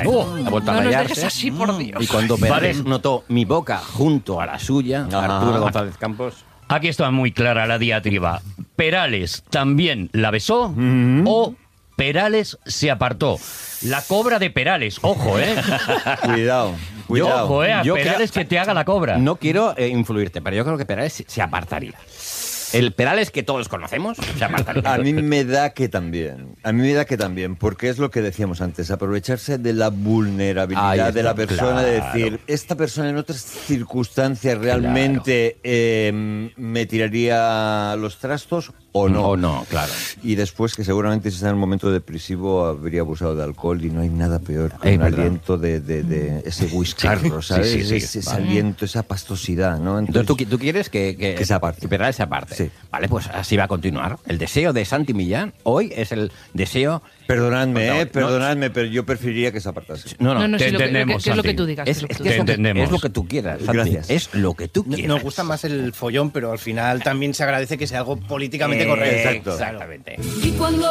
Ha vuelto a no nos rayarse. dejes así, por Dios. Y cuando Perales notó mi boca junto a la suya, Arturo González Campos... Aquí está muy clara la diatriba. ¿Perales también la besó o Perales se apartó? La cobra de Perales, ojo, ¿eh? Cuidado. Ojo, a Yo Perales creo- que te haga la cobra. No quiero influirte, pero yo creo que Perales se apartaría. El Perales que todos conocemos se apartaría. A mí me da que también. A mí me da que también, porque es lo que decíamos antes, aprovecharse de la Ahí vulnerabilidad está, de la persona, de claro. decir, esta persona en otras circunstancias realmente me tiraría los trastos o no. O no, claro. Y después que seguramente si está en un momento depresivo habría abusado de alcohol y no hay nada peor que Es un verdad. aliento de ese whiscarro, Sí, ¿sabes? sí, sí. Ese aliento, esa pastosidad, ¿no? Entonces, ¿tú quieres que se aparte. que Perales se aparte? Sí. Vale, pues así va a continuar. El deseo de Santi Millán hoy es el deseo... Perdonadme, No, perdonadme, pero yo preferiría que se apartase. No, No, te sí, entendemos, ¿qué es lo que Santi. tú digas? Es, ¿Qué es es lo que que es, tú lo que, entendemos. es lo que tú quieras, Santi. Gracias. Es lo que tú quieras. Nos gusta más el follón, pero al final también se agradece que sea algo políticamente correcto. Exacto. Exactamente. Y cuando